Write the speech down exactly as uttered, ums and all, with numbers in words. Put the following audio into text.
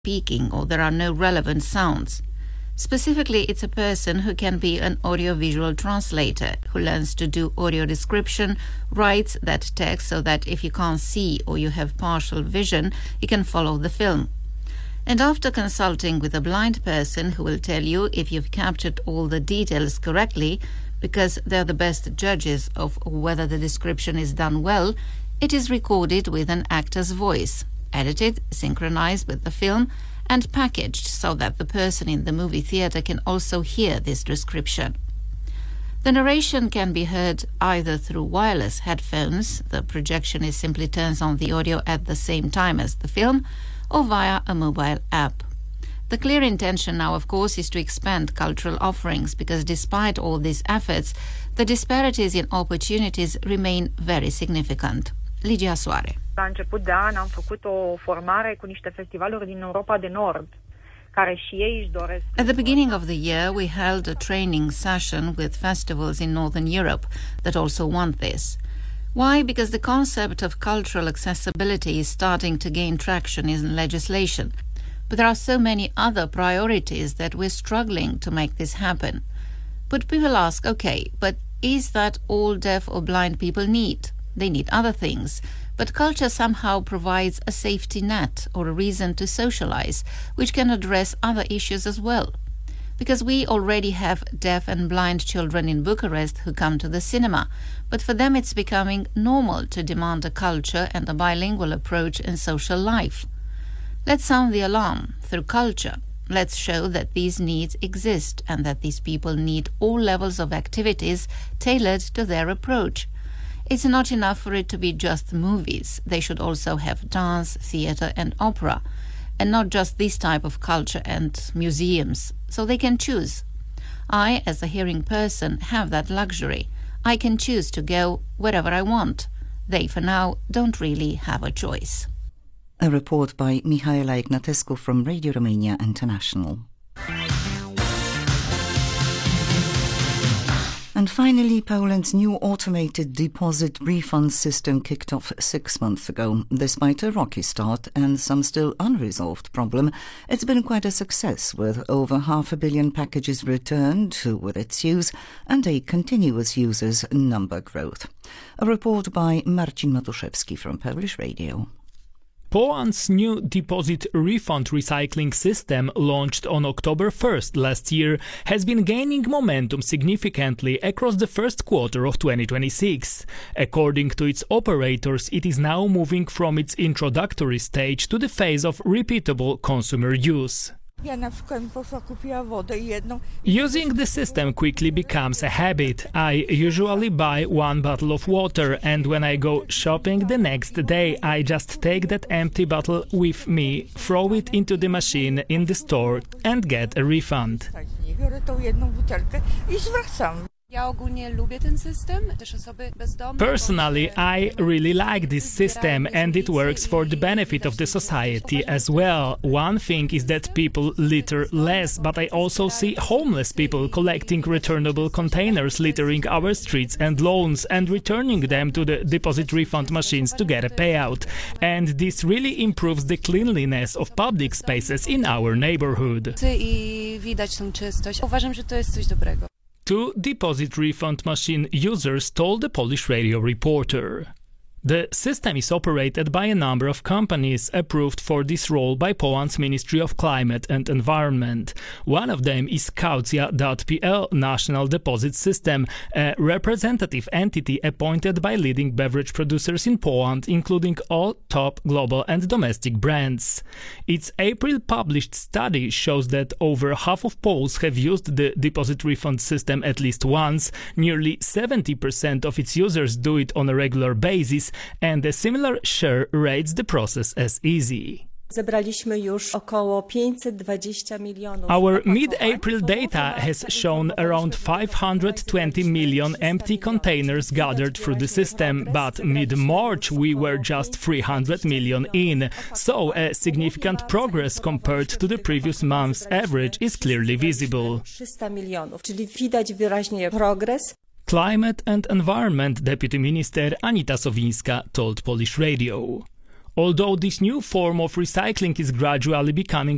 speaking or there are no relevant sounds. Specifically, it's a person who can be an audiovisual translator, who learns to do audio description, writes that text so that if you can't see or you have partial vision, you can follow the film. And after consulting with a blind person who will tell you if you've captured all the details correctly, because they're the best judges of whether the description is done well, it is recorded with an actor's voice, edited, synchronized with the film, and packaged so that the person in the movie theatre can also hear this description. The narration can be heard either through wireless headphones, the projectionist simply turns on the audio at the same time as the film, or via a mobile app. The clear intention now, of course, is to expand cultural offerings because despite all these efforts, the disparities in opportunities remain very significant. Ligia Soare. La început de an am făcut o formare cu niște festivaluri din Europa de Nord, care și ei își doresc. At the beginning of the year, we held a training session with festivals in Northern Europe that also want this. Why? Because the concept of cultural accessibility is starting to gain traction in legislation. But there are so many other priorities that we're struggling to make this happen. But people ask, okay, but is that all deaf or blind people need? They need other things. But culture somehow provides a safety net or a reason to socialize, which can address other issues as well. Because we already have deaf and blind children in Bucharest who come to the cinema, but for them it's becoming normal to demand a culture and a bilingual approach in social life. Let's sound the alarm through culture. Let's show that these needs exist and that these people need all levels of activities tailored to their approach. It's not enough for it to be just movies. They should also have dance, theatre and opera, and not just this type of culture and museums, so they can choose. I, as a hearing person, have that luxury. I can choose to go wherever I want. They, for now, don't really have a choice. A report by Mihaela Ignatescu from Radio Romania International. And finally, Poland's new automated deposit refund system kicked off six months ago. Despite a rocky start and some still unresolved problem, it's been quite a success, with over half a billion packages returned with its use and a continuous users number growth. A report by Marcin Matuszewski from Polish Radio. Poland's new deposit refund recycling system, launched on October first last year, has been gaining momentum significantly across the first quarter of twenty twenty-six. According to its operators, it is now moving from its introductory stage to the phase of repeatable consumer use. Using the system quickly becomes a habit. I usually buy one bottle of water, and when I go shopping the next day, I just take that empty bottle with me, throw it into the machine in the store and get a refund. Personally, I really like this system, and it works for the benefit of the society as well. One thing is that people litter less, but I also see homeless people collecting returnable containers littering our streets and lawns and returning them to the deposit refund machines to get a payout. And this really improves the cleanliness of public spaces in our neighborhood. Two deposit refund machine users told the Polish radio reporter. The system is operated by a number of companies approved for this role by Poland's Ministry of Climate and Environment. One of them is Kaucja dot p l National Deposit System, a representative entity appointed by leading beverage producers in Poland, including all top global and domestic brands. Its April published study shows that over half of Poles have used the deposit refund system at least once. Nearly seventy percent of its users do it on a regular basis, and a similar share rates the process as easy. Our mid-April data has shown around five hundred twenty million empty containers gathered through the system, but mid-March we were just three hundred million in, so a significant progress compared to the previous month's average is clearly visible. Climate and Environment Deputy Minister Anita Sowińska told Polish Radio. Although this new form of recycling is gradually becoming